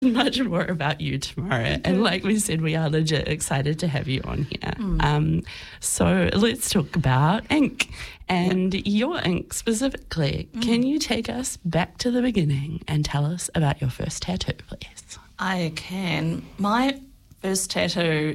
much more about you tomorrow. And like we said, we are legit excited to have you on here. So let's talk about ink and your ink specifically. Can you take us back to the beginning and tell us about your first tattoo, please? I can. My first tattoo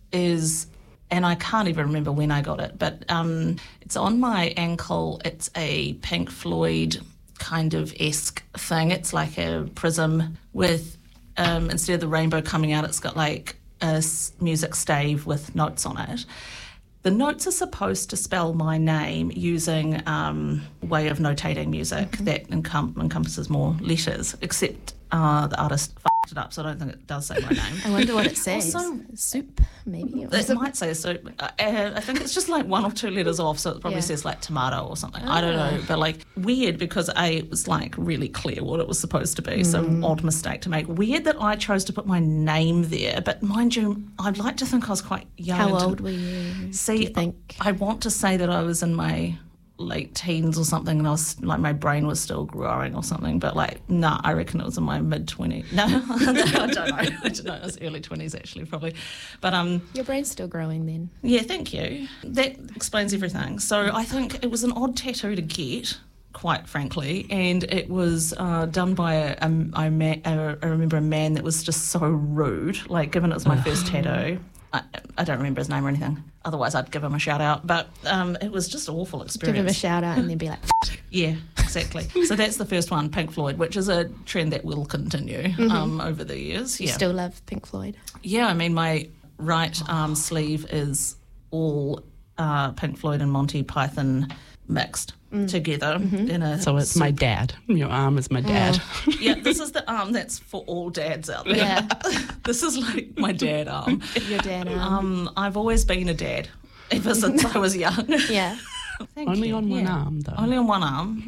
is, and I can't even remember when I got it, but it's on my ankle. It's a Pink Floyd kind of esque thing. It's like a prism with, instead of the rainbow coming out, it's got like a music stave with notes on it. The notes are supposed to spell my name using a way of notating music that encompasses more letters, except the artist f***ed it up, so I don't think it does say my name. I wonder what it says. Also, soup, maybe? It might say soup. I think it's just like 1 or 2 letters off, so it probably says like tomato or something. I don't know, but like weird because it was like really clear what it was supposed to be, so odd mistake to make. Weird that I chose to put my name there, but mind you, I'd like to think I was quite young. How old were you? See, do you think? I want to say that I was in my late teens or something, and I was like, my brain was still growing or something, but like, nah, I reckon it was in my mid-20s. No, I don't know. It was early 20s actually, probably. But your brain's still growing then. Yeah, thank you. That explains everything. So I think it was an odd tattoo to get, quite frankly, and it was done by I remember a man that was just so rude. Like, given it was my first tattoo, I don't remember his name or anything. Otherwise, I'd give him a shout out. But it was just an awful experience. Give him a shout out and then be like, yeah, exactly. So that's the first one, Pink Floyd, which is a trend that will continue over the years. Yeah. You still love Pink Floyd? Yeah, I mean, my right arm sleeve is all Pink Floyd and Monty Python mixed together. In a So it's my dad. Your arm is my dad. Yeah, this is the arm that's for all dads out there. Yeah. This is like my dad arm. Your dad arm. I've always been a dad ever since I was young. Yeah. Only on one arm, though. Only on one arm.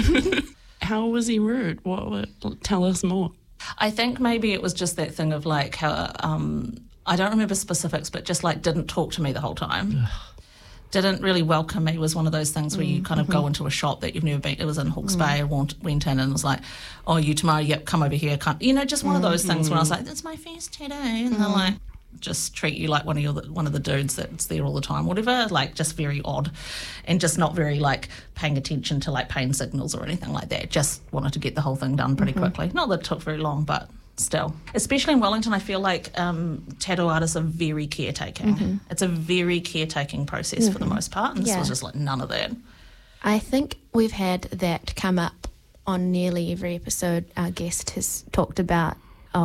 How was he rude? Tell us more. I think maybe it was just that thing of like how, I don't remember specifics, but just like didn't talk to me the whole time. Didn't really welcome me. Was one of those things where you kind of go into a shop that you've never been. It was in Hawke's Bay. I went in and it was like, oh, you tomorrow? Yep, come over here. Just one of those things when I was like, that's my first tattoo. And they're like, just treat you like one of the dudes that's there all the time, whatever. Like, just very odd, and just not very like paying attention to like pain signals or anything like that. Just wanted to get the whole thing done pretty quickly. Not that it took very long, but still. Especially in Wellington, I feel like tattoo artists are very caretaking. It's a very caretaking process for the most part, and this was just like none of that. I think we've had that come up on nearly every episode. Our guest has talked about,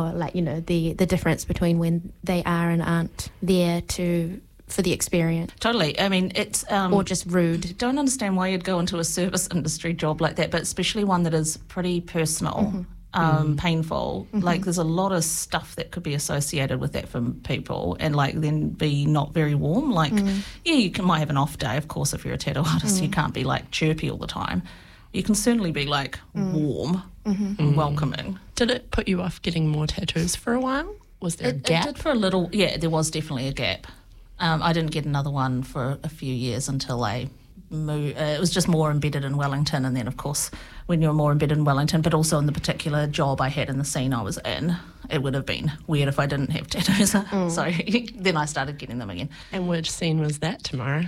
the difference between when they are and aren't there for the experience. Totally. I mean, it's... or just rude. Don't understand why you'd go into a service industry job like that, but especially one that is pretty personal. Painful. Like, there's a lot of stuff that could be associated with that for people, and like then be not very warm. Like, you might have an off day, of course. If you're a tattoo artist, you can't be like chirpy all the time. You can certainly be like warm and welcoming. Did it put you off getting more tattoos for a while? Was there a gap? It did for a little. Yeah, there was definitely a gap. I didn't get another one for a few years until I moved. It was just more embedded in Wellington, and then of course when you're more embedded in Wellington, but also in the particular job I had in the scene I was in, it would have been weird if I didn't have tattoos. So then I started getting them again. And which scene was that, Tamara?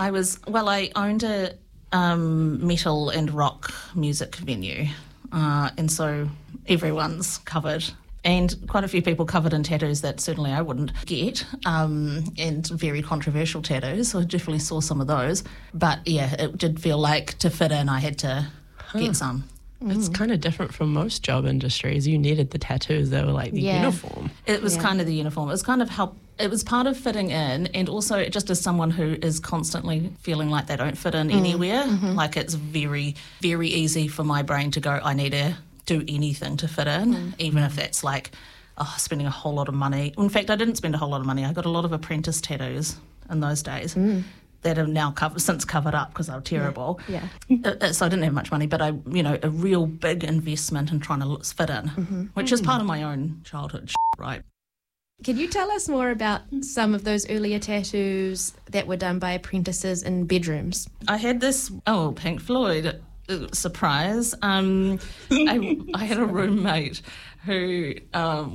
I owned a metal and rock music venue, and so everyone's covered. And quite a few people covered in tattoos that certainly I wouldn't get, and very controversial tattoos. So I definitely saw some of those. But yeah, it did feel like to fit in, I had to get some. It's kind of different from most job industries. You needed the tattoos. They were like the uniform. It was kind of the uniform. It was kind of it was part of fitting in, and also just as someone who is constantly feeling like they don't fit in anywhere, like it's very, very easy for my brain to go, I need to do anything to fit in, even if that's like spending a whole lot of money. In fact, I didn't spend a whole lot of money. I got a lot of apprentice tattoos in those days that have now since covered up because they were terrible. So I didn't have much money, but a real big investment in trying to fit in, which is part of my own childhood, right? Can you tell us more about some of those earlier tattoos that were done by apprentices in bedrooms? I had this, Pink Floyd surprise. I had a roommate who